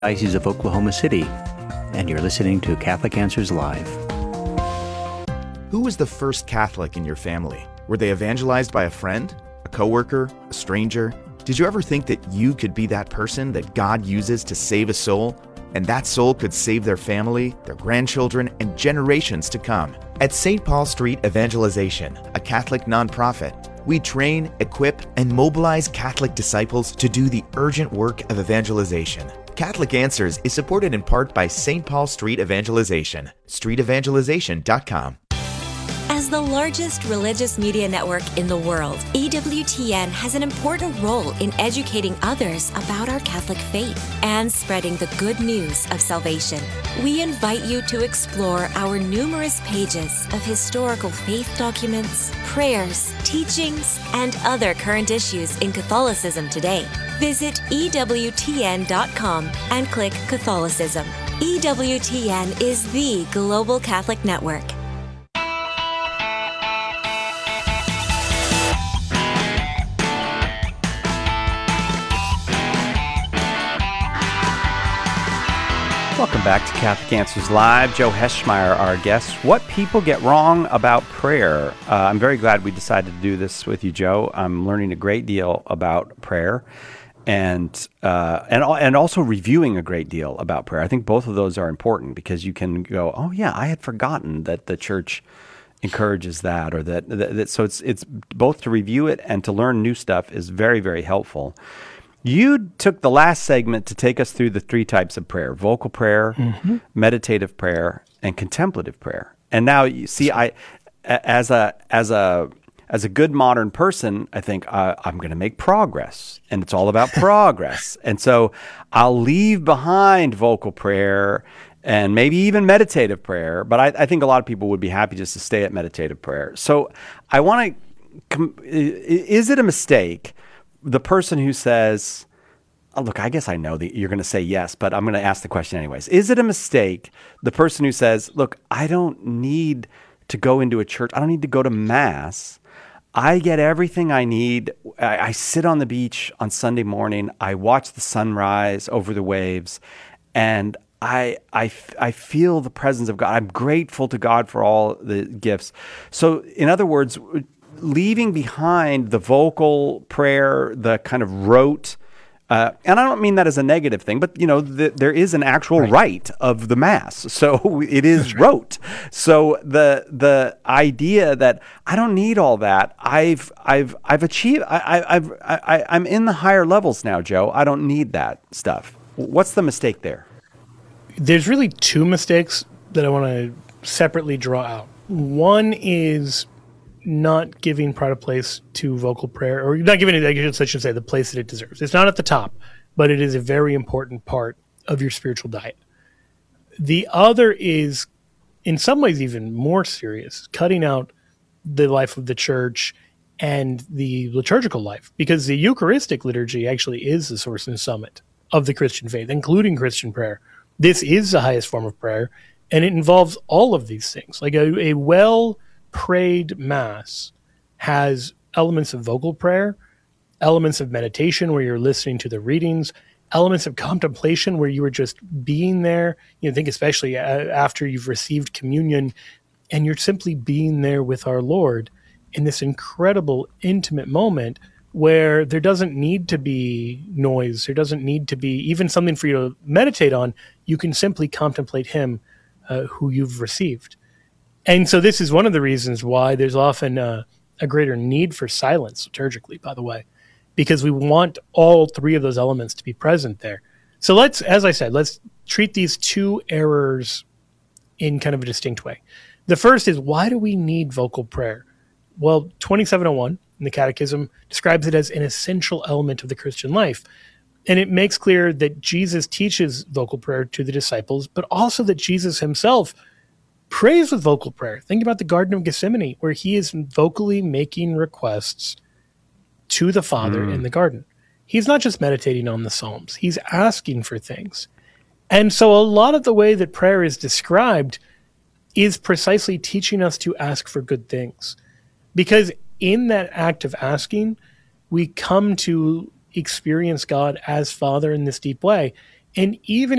Diocese of Oklahoma City, and you're listening to Catholic Answers Live. Who was the first Catholic in your family? Were they evangelized by a friend, a coworker, a stranger? Did you ever think that you could be that person that God uses to save a soul? And that soul could save their family, their grandchildren, and generations to come. At St. Paul Street Evangelization, a Catholic nonprofit, we train, equip, and mobilize Catholic disciples to do the urgent work of evangelization. Catholic Answers is supported in part by St. Paul Street Evangelization, streetevangelization.com. As the largest religious media network in the world, EWTN has an important role in educating others about our Catholic faith and spreading the good news of salvation. We invite you to explore our numerous pages of historical faith documents, prayers, teachings, and other current issues in Catholicism today. Visit EWTN.com and click Catholicism. EWTN is the global Catholic network. Welcome back to Catholic Answers Live. Joe Heschmeyer, our guest. What people get wrong about prayer. I'm very glad we decided to do this with you, Joe. I'm learning a great deal about prayer, and also reviewing a great deal about prayer. I think both of those are important because you can go, oh yeah, I had forgotten that the church encourages that, or that. So it's both to review it and to learn new stuff is very, very helpful. You took the last segment to take us through the three types of prayer: vocal prayer, meditative prayer, and contemplative prayer. And now you see, I, as a good modern person, I think I'm going to make progress, and it's all about progress. And so I'll leave behind vocal prayer and maybe even meditative prayer, but I think a lot of people would be happy just to stay at meditative prayer. So I want to, is it a mistake, the person who says, oh, look, I guess I know that you're going to say yes, but I'm going to ask the question anyways. Is it a mistake, the person who says, look, I don't need to go into a church. I don't need to go to Mass. I get everything I need. I sit on the beach on Sunday morning. I watch the sunrise over the waves, and I feel the presence of God. I'm grateful to God for all the gifts. So in other words, leaving behind the vocal prayer, the kind of rote, and I don't mean that as a negative thing, but there is an actual rite of the Mass, so it is rote. So the idea that I don't need all that, I've achieved, I'm in the higher levels now, Joe. I don't need that stuff. What's the mistake there? There's really two mistakes that I want to separately draw out. One is not giving pride of place to vocal prayer, or not giving it, I should say, the place that it deserves. It's not at the top, but it is a very important part of your spiritual diet. The other is, in some ways, even more serious, cutting out the life of the church and the liturgical life, because the Eucharistic liturgy actually is the source and summit of the Christian faith, including Christian prayer. This is the highest form of prayer, and it involves all of these things. Like a well-prayed Mass has elements of vocal prayer, elements of meditation where you're listening to the readings, elements of contemplation where you are just being there. Think especially after you've received communion and you're simply being there with our Lord in this incredible intimate moment where there doesn't need to be noise. There doesn't need to be even something for you to meditate on. You can simply contemplate Him who you've received. And so this is one of the reasons why there's often a greater need for silence liturgically, by the way, because we want all three of those elements to be present there. So let's treat these two errors in kind of a distinct way. The first is, why do we need vocal prayer? Well, 2701 in the Catechism describes it as an essential element of the Christian life. And it makes clear that Jesus teaches vocal prayer to the disciples, but also that Jesus himself prays with vocal prayer. Think about the Garden of Gethsemane, where he is vocally making requests to the Father in the garden. He's not just meditating on the Psalms. He's asking for things. And so a lot of the way that prayer is described is precisely teaching us to ask for good things. Because in that act of asking, we come to experience God as Father in this deep way. And even